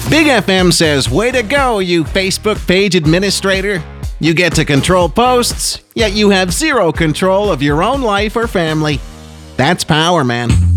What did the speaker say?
Big FM says, way to go, you Facebook page administrator. You get to control posts, yet you have zero control of your own life or family. That's power, man.